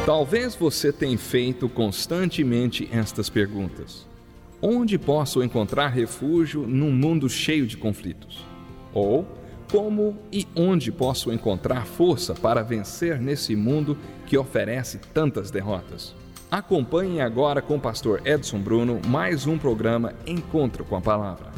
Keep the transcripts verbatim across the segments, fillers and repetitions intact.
Talvez você tenha feito constantemente estas perguntas: onde posso encontrar refúgio num mundo cheio de conflitos? Ou como e onde posso encontrar força para vencer nesse mundo que oferece tantas derrotas? Acompanhe agora com o pastor Edson Bruno mais um programa Encontro com a Palavra.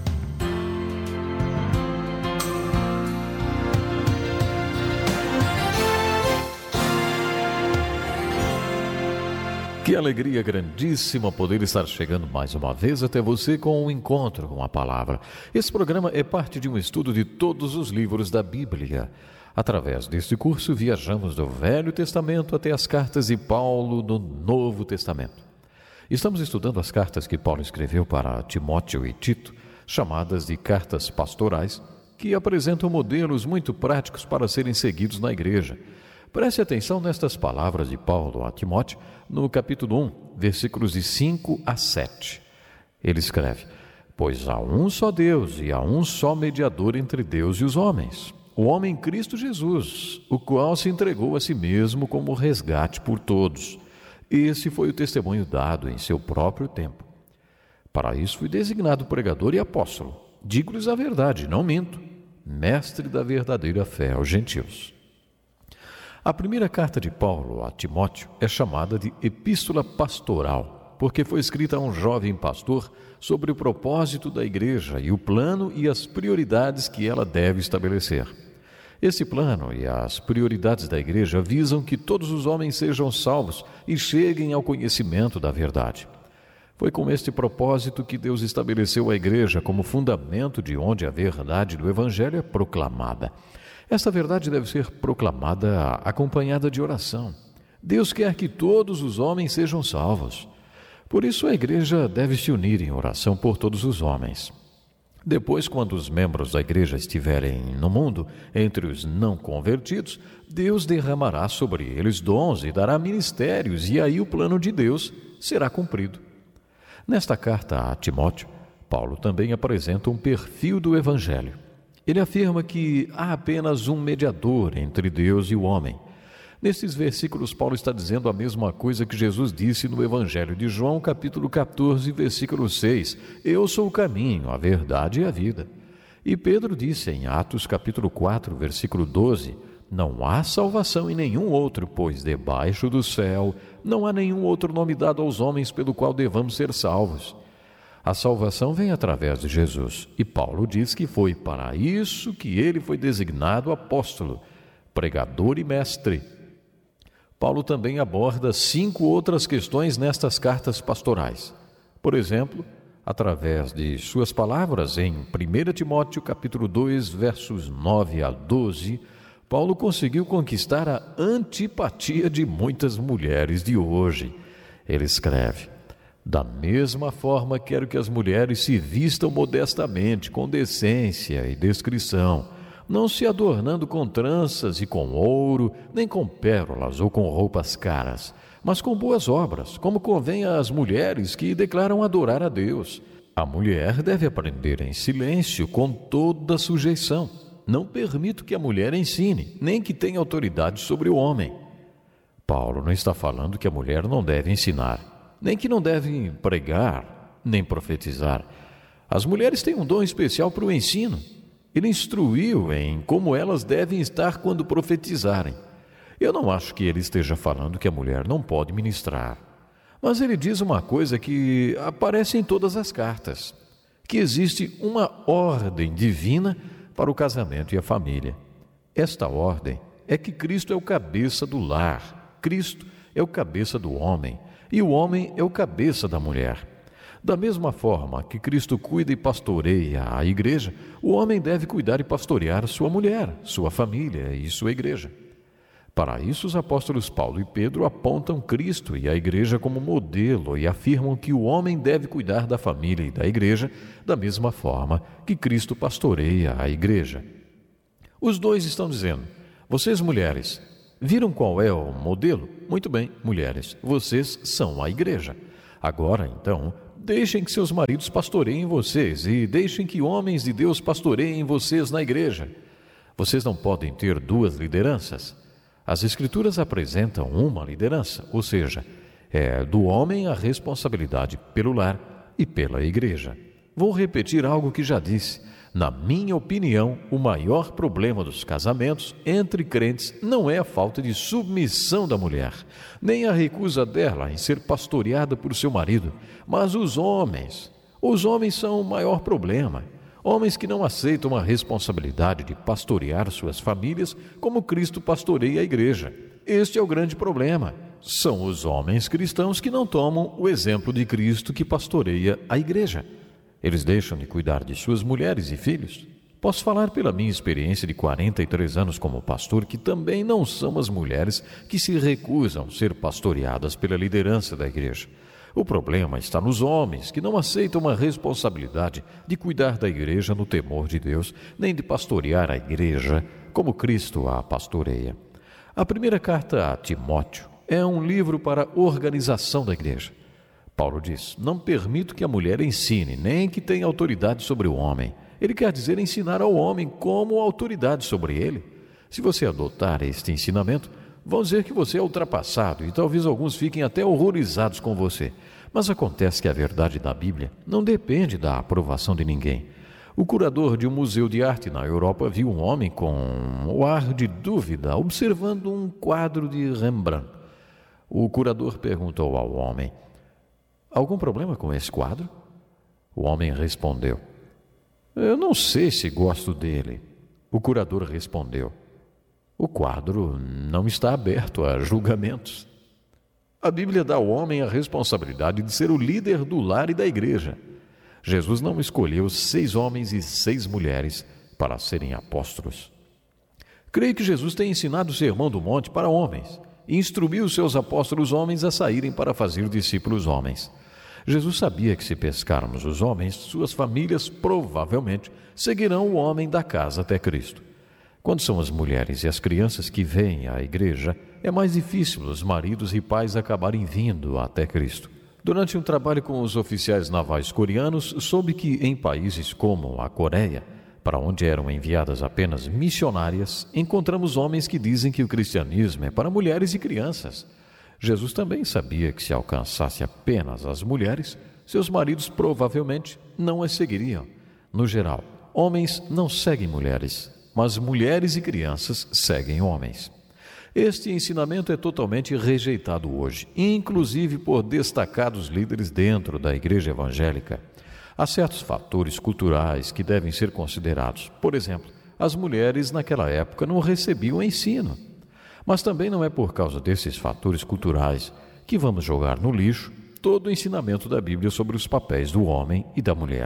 Que alegria grandíssima poder estar chegando mais uma vez até você com um encontro com a palavra. Esse programa é parte de um estudo de todos os livros da Bíblia. Através deste curso, viajamos do Velho Testamento até as cartas de Paulo no Novo Testamento. Estamos estudando as cartas que Paulo escreveu para Timóteo e Tito, chamadas de cartas pastorais, que apresentam modelos muito práticos para serem seguidos na igreja. Preste atenção nestas palavras de Paulo a Timóteo, no capítulo um, versículos de cinco a sete. Ele escreve: Pois há um só Deus e há um só mediador entre Deus e os homens, o homem Cristo Jesus, o qual se entregou a si mesmo como resgate por todos. Esse foi o testemunho dado em seu próprio tempo. Para isso fui designado pregador e apóstolo. Digo-lhes a verdade, não minto, mestre da verdadeira fé aos gentios. A primeira carta de Paulo a Timóteo é chamada de Epístola Pastoral, porque foi escrita a um jovem pastor sobre o propósito da igreja e o plano e as prioridades que ela deve estabelecer. Esse plano e as prioridades da igreja visam que todos os homens sejam salvos e cheguem ao conhecimento da verdade. Foi com este propósito que Deus estabeleceu a igreja como fundamento de onde a verdade do Evangelho é proclamada. Esta verdade deve ser proclamada acompanhada de oração. Deus quer que todos os homens sejam salvos. Por isso a igreja deve se unir em oração por todos os homens. Depois, quando os membros da igreja estiverem no mundo, entre os não convertidos, Deus derramará sobre eles dons e dará ministérios, e aí o plano de Deus será cumprido. Nesta carta a Timóteo, Paulo também apresenta um perfil do Evangelho. Ele afirma que há apenas um mediador entre Deus e o homem. Nesses versículos, Paulo está dizendo a mesma coisa que Jesus disse no Evangelho de João, capítulo catorze, versículo seis. Eu sou o caminho, a verdade e a vida. E Pedro disse em Atos, capítulo quatro, versículo doze, Não há salvação em nenhum outro, pois debaixo do céu não há nenhum outro nome dado aos homens pelo qual devamos ser salvos. A salvação vem através de Jesus, e Paulo diz que foi para isso que ele foi designado apóstolo, pregador e mestre. Paulo também aborda cinco outras questões nestas cartas pastorais. Por exemplo, através de suas palavras em primeira Timóteo capítulo dois, versos nove a doze, Paulo conseguiu conquistar a antipatia de muitas mulheres de hoje. Ele escreve: Da mesma forma, quero que as mulheres se vistam modestamente, com decência e discrição, não se adornando com tranças e com ouro, nem com pérolas ou com roupas caras, mas com boas obras, como convém às mulheres que declaram adorar a Deus. A mulher deve aprender em silêncio, com toda sujeição. Não permito que a mulher ensine, nem que tenha autoridade sobre o homem. Paulo não está falando que a mulher não deve ensinar, nem que não devem pregar, nem profetizar. As mulheres têm um dom especial para o ensino. Ele instruiu em como elas devem estar quando profetizarem. Eu não acho que ele esteja falando que a mulher não pode ministrar. Mas ele diz uma coisa que aparece em todas as cartas, que existe uma ordem divina para o casamento e a família. Esta ordem é que Cristo é o cabeça do lar, Cristo é o cabeça do homem, e o homem é o cabeça da mulher. Da mesma forma que Cristo cuida e pastoreia a igreja, o homem deve cuidar e pastorear sua mulher, sua família e sua igreja. Para isso, os apóstolos Paulo e Pedro apontam Cristo e a igreja como modelo e afirmam que o homem deve cuidar da família e da igreja da mesma forma que Cristo pastoreia a igreja. Os dois estão dizendo: vocês mulheres, viram qual é o modelo? Muito bem, mulheres, vocês são a igreja. Agora, então, deixem que seus maridos pastoreiem vocês e deixem que homens de Deus pastoreiem vocês na igreja. Vocês não podem ter duas lideranças. As Escrituras apresentam uma liderança, ou seja, é do homem a responsabilidade pelo lar e pela igreja. Vou repetir algo que já disse. Na minha opinião, o maior problema dos casamentos entre crentes não é a falta de submissão da mulher, nem a recusa dela em ser pastoreada por seu marido, mas os homens. Os homens são o maior problema. Homens que não aceitam a responsabilidade de pastorear suas famílias como Cristo pastoreia a igreja. Este é o grande problema. São os homens cristãos que não tomam o exemplo de Cristo que pastoreia a igreja. Eles deixam de cuidar de suas mulheres e filhos. Posso falar pela minha experiência de quarenta e três anos como pastor que também não são as mulheres que se recusam a ser pastoreadas pela liderança da igreja. O problema está nos homens que não aceitam a responsabilidade de cuidar da igreja no temor de Deus, nem de pastorear a igreja como Cristo a pastoreia. A primeira carta a Timóteo é um livro para a organização da igreja. Paulo diz, não permito que a mulher ensine, nem que tenha autoridade sobre o homem. Ele quer dizer ensinar ao homem como autoridade sobre ele. Se você adotar este ensinamento, vão dizer que você é ultrapassado e talvez alguns fiquem até horrorizados com você. Mas acontece que a verdade da Bíblia não depende da aprovação de ninguém. O curador de um museu de arte na Europa viu um homem com o ar de dúvida observando um quadro de Rembrandt. O curador perguntou ao homem, algum problema com esse quadro? O homem respondeu, eu não sei se gosto dele. O curador respondeu, o quadro não está aberto a julgamentos. A Bíblia dá ao homem a responsabilidade de ser o líder do lar e da igreja. Jesus não escolheu seis homens e seis mulheres para serem apóstolos. Creio que Jesus tem ensinado o Sermão do Monte para homens e instruiu os seus apóstolos homens a saírem para fazer discípulos homens. Jesus sabia que se pescarmos os homens, suas famílias provavelmente seguirão o homem da casa até Cristo. Quando são as mulheres e as crianças que vêm à igreja, é mais difícil os maridos e pais acabarem vindo até Cristo. Durante um trabalho com os oficiais navais coreanos, soube que em países como a Coreia, para onde eram enviadas apenas missionárias, encontramos homens que dizem que o cristianismo é para mulheres e crianças. Jesus também sabia que se alcançasse apenas as mulheres, seus maridos provavelmente não as seguiriam. No geral, homens não seguem mulheres, mas mulheres e crianças seguem homens. Este ensinamento é totalmente rejeitado hoje, inclusive por destacados líderes dentro da igreja evangélica. Há certos fatores culturais que devem ser considerados. Por exemplo, as mulheres naquela época não recebiam ensino. Mas também não é por causa desses fatores culturais que vamos jogar no lixo todo o ensinamento da Bíblia sobre os papéis do homem e da mulher.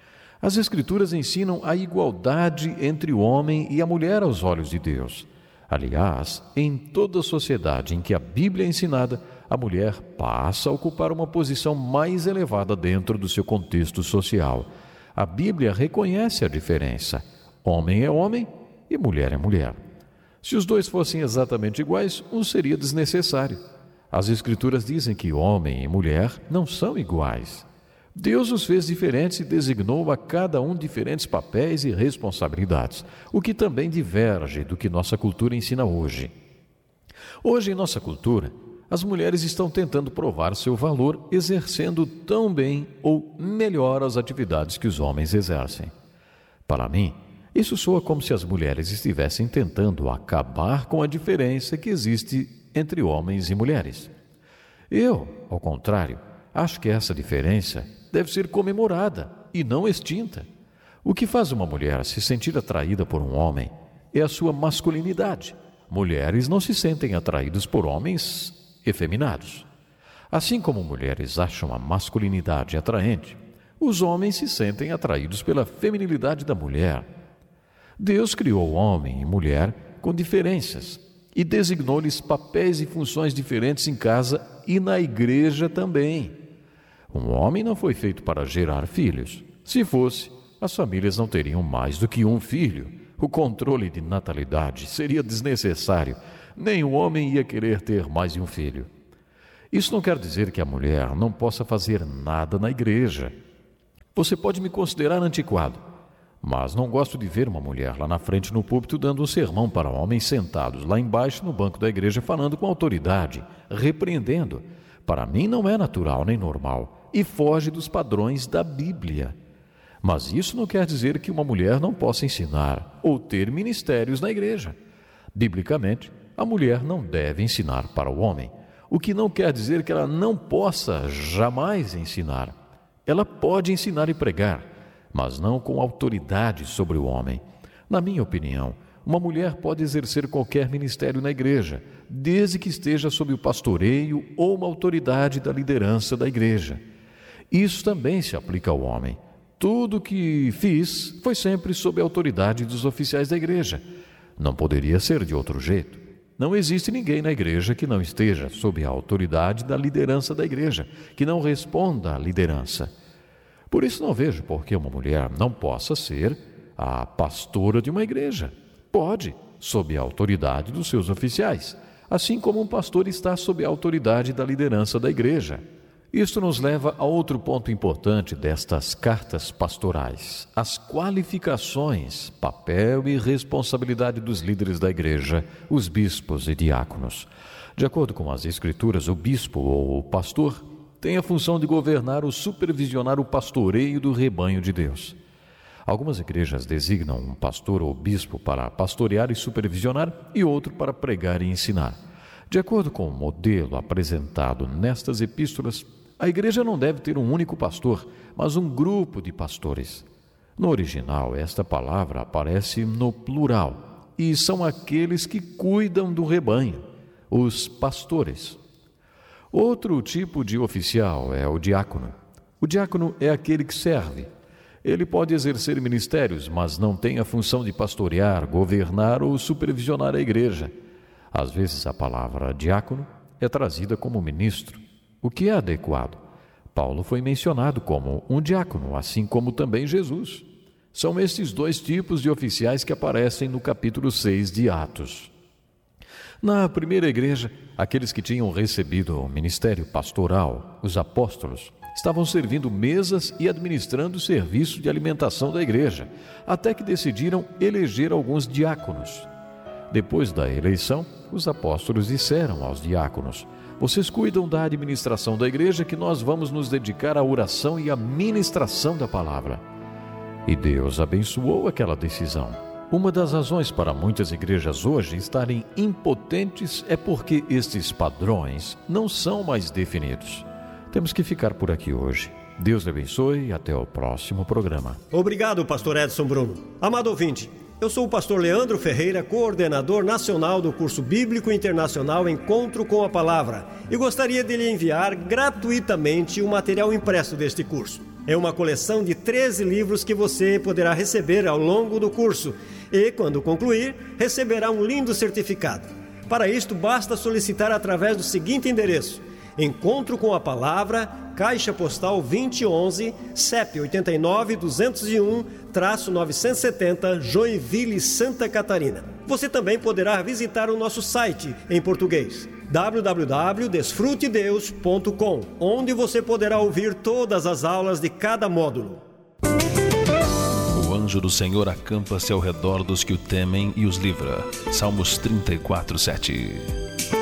As Escrituras ensinam a igualdade entre o homem e a mulher aos olhos de Deus. Aliás, em toda a sociedade em que a Bíblia é ensinada, a mulher passa a ocupar uma posição mais elevada dentro do seu contexto social. A Bíblia reconhece a diferença. Homem é homem e mulher é mulher. Se os dois fossem exatamente iguais, um seria desnecessário. As Escrituras dizem que homem e mulher não são iguais. Deus os fez diferentes e designou a cada um diferentes papéis e responsabilidades, o que também diverge do que nossa cultura ensina hoje. Hoje, em nossa cultura, as mulheres estão tentando provar seu valor exercendo tão bem ou melhor as atividades que os homens exercem. Para mim, isso soa como se as mulheres estivessem tentando acabar com a diferença que existe entre homens e mulheres. Eu, ao contrário, acho que essa diferença deve ser comemorada e não extinta. O que faz uma mulher se sentir atraída por um homem é a sua masculinidade. Mulheres não se sentem atraídas por homens efeminados. Assim como mulheres acham a masculinidade atraente, os homens se sentem atraídos pela feminilidade da mulher. Deus criou homem e mulher com diferenças e designou-lhes papéis e funções diferentes em casa e na igreja também. Um homem não foi feito para gerar filhos. Se fosse, as famílias não teriam mais do que um filho. O controle de natalidade seria desnecessário. Nenhum homem ia querer ter mais de um filho. Isso não quer dizer que a mulher não possa fazer nada na igreja. Você pode me considerar antiquado, Mas não gosto de ver uma mulher lá na frente no púlpito dando um sermão para homens sentados lá embaixo no banco da igreja, falando com autoridade, repreendendo. Para mim não é natural nem normal e foge dos padrões da Bíblia. Mas isso não quer dizer que uma mulher não possa ensinar ou ter ministérios na igreja. Biblicamente, a mulher não deve ensinar para o homem, o que não quer dizer que ela não possa jamais ensinar. Ela pode ensinar e pregar, mas não com autoridade sobre o homem. Na minha opinião, uma mulher pode exercer qualquer ministério na igreja, desde que esteja sob o pastoreio ou uma autoridade da liderança da igreja. Isso também se aplica ao homem. Tudo o que fiz foi sempre sob a autoridade dos oficiais da igreja. Não poderia ser de outro jeito. Não existe ninguém na igreja que não esteja sob a autoridade da liderança da igreja, que não responda à liderança. Por isso não vejo por que uma mulher não possa ser a pastora de uma igreja. Pode, sob a autoridade dos seus oficiais, assim como um pastor está sob a autoridade da liderança da igreja. Isto nos leva a outro ponto importante destas cartas pastorais: as qualificações, papel e responsabilidade dos líderes da igreja, os bispos e diáconos. De acordo com as Escrituras, o bispo ou o pastor tem a função de governar ou supervisionar o pastoreio do rebanho de Deus. Algumas igrejas designam um pastor ou bispo para pastorear e supervisionar e outro para pregar e ensinar. De acordo com o modelo apresentado nestas epístolas, a igreja não deve ter um único pastor, mas um grupo de pastores. No original, esta palavra aparece no plural, e são aqueles que cuidam do rebanho, os pastores. Outro tipo de oficial é o diácono. O diácono é aquele que serve. Ele pode exercer ministérios, mas não tem a função de pastorear, governar ou supervisionar a igreja. Às vezes a palavra diácono é trazida como ministro, o que é adequado. Paulo foi mencionado como um diácono, assim como também Jesus. São estes dois tipos de oficiais que aparecem no capítulo seis de Atos. Na primeira igreja, aqueles que tinham recebido o ministério pastoral, os apóstolos, estavam servindo mesas e administrando o serviço de alimentação da igreja, até que decidiram eleger alguns diáconos. Depois da eleição, os apóstolos disseram aos diáconos: vocês cuidam da administração da igreja, que nós vamos nos dedicar à oração e à ministração da palavra. E Deus abençoou aquela decisão. Uma das razões para muitas igrejas hoje estarem impotentes é porque estes padrões não são mais definidos. Temos que ficar por aqui hoje. Deus lhe abençoe e até o próximo programa. Obrigado, pastor Edson Bruno. Amado ouvinte, eu sou o pastor Leandro Ferreira, coordenador nacional do curso bíblico internacional Encontro com a Palavra, e gostaria de lhe enviar gratuitamente o material impresso deste curso. É uma coleção de treze livros que você poderá receber ao longo do curso e, quando concluir, receberá um lindo certificado. Para isto, basta solicitar através do seguinte endereço: Encontro com a Palavra, Caixa Postal vinte e onze, C E P oito nove, dois zero um, novecentos e setenta, Joinville, Santa Catarina. Você também poderá visitar o nosso site em português, w w w ponto desfrute deus ponto com, onde você poderá ouvir todas as aulas de cada módulo. O anjo do Senhor acampa-se ao redor dos que o temem e os livra. Salmos trinta e quatro, sete.